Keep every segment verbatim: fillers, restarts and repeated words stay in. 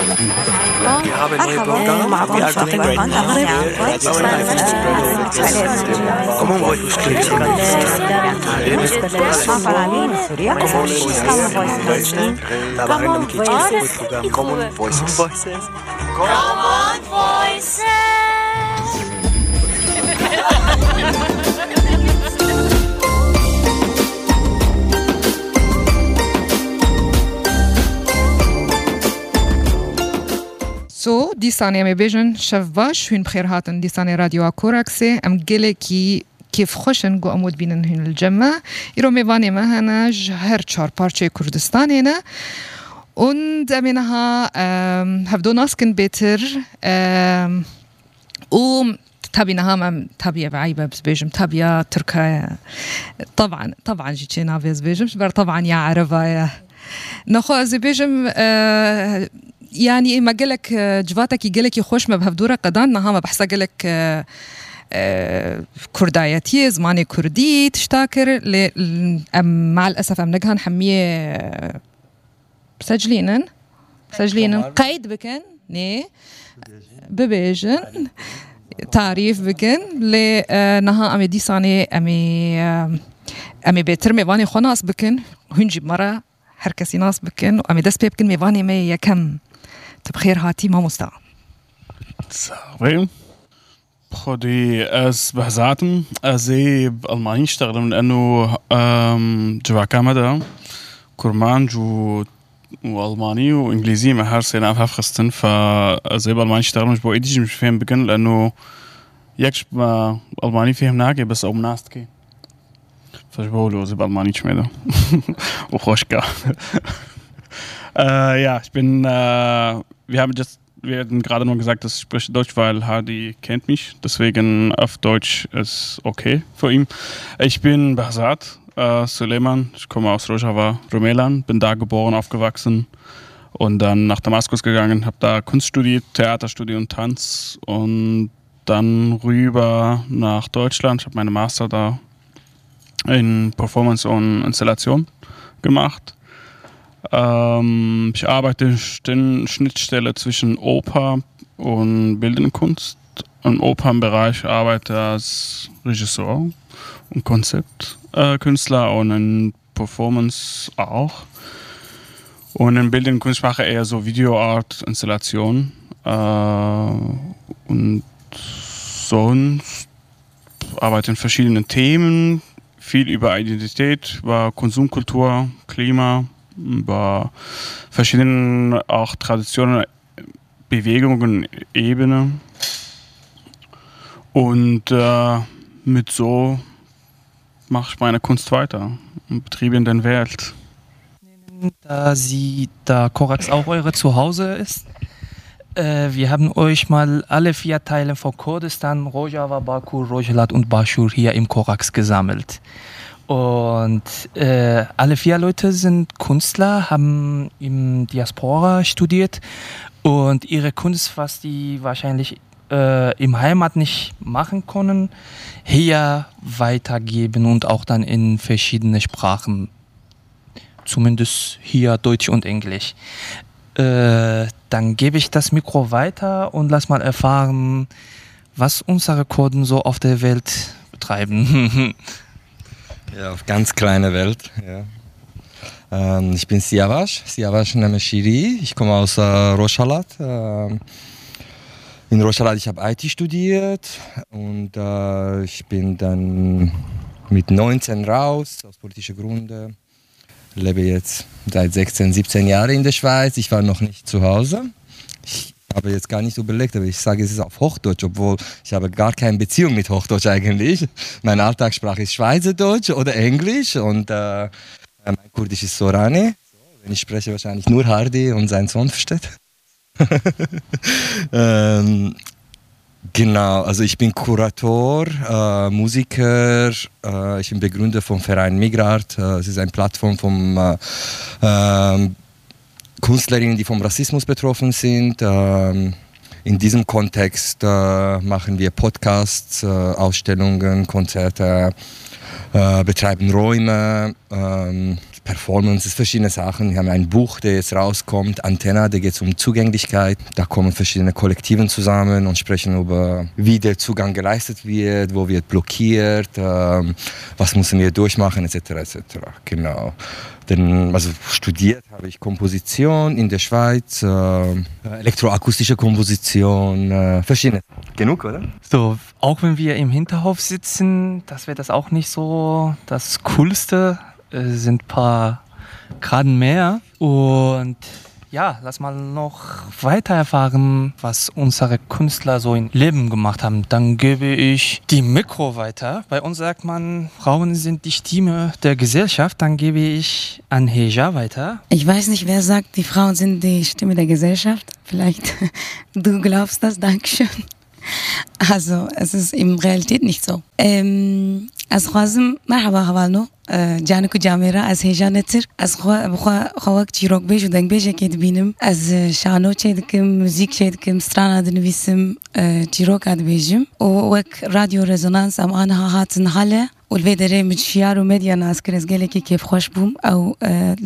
Wir haben neue Programme, wir haben Common Voice Common Voices. Common Voices. So, دیسانی می بیشن شب باش هن بخیر هاتن دیسانی رادیو کوراکسه ام گله کی کیف خوشن گو امود بینن هن الجمع ایرو میوانی مهنا هر چهار پارچه کردستانی نه und منها هفدو ناسكن بيتر و تابينها مم تابية بعيبة بس بيجم تابية تركيا طبعا طبعا جيتي نافيز بيجم بر طبعا يا عربة نخو زي بيجم يعني ما قالك جواتك يقالك يخوش ما بهفدورة قدان نها ما بحسا قالك كردايتي زماني كردي تشتاكر مع الأسف أم نجهن حمية بسجلينن بسجلينن قيد بكن ني ببيجن تعريف بكن لنها أمي ديساني أمي أمي بيتر ميواني خناس بكن هنجي مرة هركسي ناس بكن وأمي دس بيبكن ميواني مي يكم تبخير هاتي ما مستوى صحيح خدي از بحزاتم ازي بالماني اشتغل لانه جوا كندا كرمان جو والماني وانجليزي ما هر سنه في خستن فازي بالماني اشتغل مش بويدي مش فاهم بكن لانه يكش ما الماني فهم ناقي بس او مناستكي فجبولو زي بالماني شميدا وخوشكا Äh, ja, ich bin, äh, wir haben just, wir hatten gerade nur gesagt, dass ich spreche Deutsch, weil Hardy kennt mich, deswegen auf Deutsch ist okay für ihn. Ich bin Behzad äh, Suleiman, ich komme aus Rojava, Rumelan, bin da geboren, aufgewachsen und dann nach Damaskus gegangen, habe da Kunst studiert, Theater studiert und Tanz und dann rüber nach Deutschland, ich habe meine Master da in Performance und Installation gemacht. Ähm, ich arbeite in der Schnittstelle zwischen Oper und Bildende Kunst. Im Opernbereich arbeite ich als Regisseur und Konzeptkünstler äh, und in Performance auch. Und in Bildende Kunst mache ich eher so Videoart, Installation. Äh, und sonst arbeite ich in verschiedenen Themen. Viel über Identität, über Konsumkultur, Klima, über verschiedene auch Traditionen, Bewegungen, Ebenen und äh, mit so mache ich meine Kunst weiter und betriebe in der Welt. Da Sie, da Korax auch eure Zuhause ist, äh, wir haben euch mal alle vier Teile von Kurdistan, Rojava, Baku, Rojhelat und Bashur hier im Korax gesammelt. Und äh, alle vier Leute sind Künstler, haben im Diaspora studiert und ihre Kunst, was die wahrscheinlich äh, im Heimat nicht machen können, hier weitergeben und auch dann in verschiedene Sprachen, zumindest hier Deutsch und Englisch. Äh, dann gebe ich das Mikro weiter und lass mal erfahren, was unsere Kurden so auf der Welt betreiben. Ja, auf ganz kleine Welt. Ja. Ähm, ich bin Siavash, Siavash Nameshiri. Ich komme aus äh, Rojhelat. Ähm, in Rojhelat, ich habe I T studiert und äh, ich bin dann mit neunzehn raus, aus politischen Gründen. Lebe jetzt seit sechzehn, siebzehn Jahren in der Schweiz. Ich war noch nicht zu Hause. Ich habe jetzt gar nicht überlegt, aber ich sage, es ist auf Hochdeutsch, obwohl ich habe gar keine Beziehung mit Hochdeutsch eigentlich. Meine Alltagssprache ist Schweizerdeutsch oder Englisch und äh, mein Kurdisch ist Sorani. Wenn ich spreche, wahrscheinlich nur Hardy und sein Sohn versteht. ähm, genau, also ich bin Kurator, äh, Musiker, äh, ich bin Begründer vom Verein Migrart. Äh, es ist eine Plattform vom äh, äh, Künstlerinnen, die vom Rassismus betroffen sind. Ähm, in diesem Kontext äh, machen wir Podcasts, äh, Ausstellungen, Konzerte, äh, betreiben Räume, ähm, Performances, verschiedene Sachen. Wir haben ein Buch, der jetzt rauskommt, Antenna, da geht es um Zugänglichkeit. Da kommen verschiedene Kollektiven zusammen und sprechen über, wie der Zugang geleistet wird, wo wird blockiert, ähm, was müssen wir durchmachen, et cetera et cetera. Genau. Denn, also studiert habe ich Komposition in der Schweiz, äh, elektroakustische Komposition, äh, verschiedene. Genug, oder? So, auch wenn wir im Hinterhof sitzen, das wäre das auch nicht so das Coolste. Es sind ein paar Graden mehr. Und ja, lass mal noch weiter erfahren, was unsere Künstler so im Leben gemacht haben. Dann gebe ich die Mikro weiter. Bei uns sagt man, Frauen sind die Stimme der Gesellschaft. Dann gebe ich an Heja weiter. Ich weiß nicht, wer sagt, die Frauen sind die Stimme der Gesellschaft. Vielleicht du glaubst das, Dankeschön. Also, es ist in Realität nicht so. Ähm, از خوازم مرحبا هوالنو جانكو جاميرا از هيجا نتر از خوا بخوا خواك تشيروك بيج ودنگ بيج كيد بينم از شانو تشيدكم موزيك تشيدكم سترانا دنبيسم تشيروك اد بيجم ووك راديو ريزونانس ام انها هاتن حاله والفيدري من شيار وميديا ناس كرز قالكي كيف خوش بوم او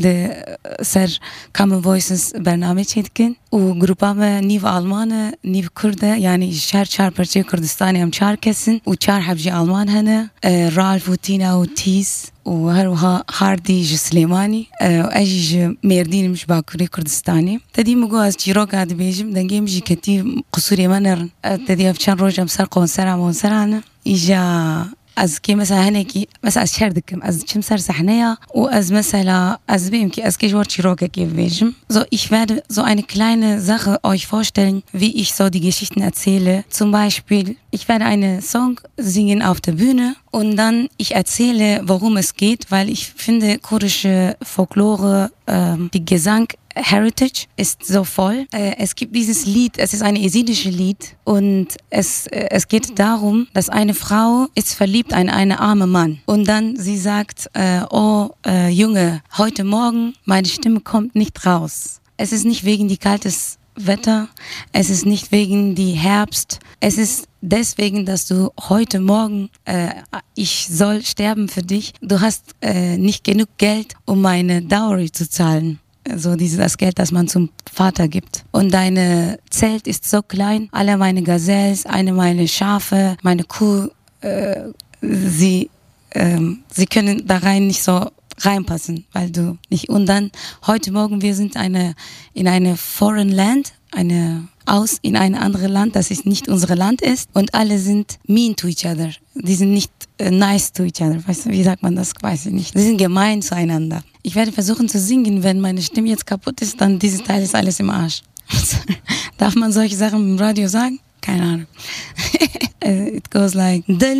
لسر كامن فويسز برنامج تشيدكن وجروبا ما نيف ألمانة نيف كردة يعني شهر شهر برشة كردستاني هم شهر كسن وشهر حبجي ألمان هنا رالف وتينا وتيس وهروها هاردي جسليماني وأجي ميردين مش باكوري كردستاني تدي مجوز جيروك هاد بيجم دنجي مجي كتير قصوري منر تدي أفشان روجم سر قونسر عمونسر أنا إجا از کی مثلا هنکی مثلا از شهر دکم از چیم سر صحنه و از مثلا از بیم کی از کشور چیروکه کی ویجم so ich werde so eine kleine Sache euch vorstellen, wie ich so die Geschichten erzähle. Zum Beispiel, ich werde einen Song singen auf der Bühne und dann ich erzähle, worum es geht, weil ich finde kurdische Folklore, ähm, die Gesang Heritage ist so voll. Äh, es gibt dieses Lied, es ist ein esidische Lied und es, äh, es geht darum, dass eine Frau ist verliebt in einen armen Mann und dann sie sagt, äh, oh äh, Junge, heute Morgen meine Stimme kommt nicht raus. Es ist nicht wegen die kaltes Wetter, es ist nicht wegen die Herbst, es ist deswegen, dass du heute Morgen, äh, ich soll sterben für dich, du hast äh, nicht genug Geld, um meine Dowry zu zahlen. So dieses das Geld, das man zum Vater gibt. Und deine Zelt ist so klein, alle meine Gazelles, eine meine Schafe, meine Kuh, äh, sie, äh, sie können da rein nicht so reinpassen, weil du nicht. Und dann heute Morgen, wir sind eine in eine Foreign Land, eine aus in ein anderes Land, das ist nicht unser Land ist und alle sind mean to each other. Die sind nicht äh, nice to each other. Weißt du, wie sagt man das? Weiß ich nicht. Die sind gemein zueinander. Ich werde versuchen zu singen, wenn meine Stimme jetzt kaputt ist, dann dieses Teil ist alles im Arsch. Darf man solche Sachen im Radio sagen? Keine Ahnung. It goes like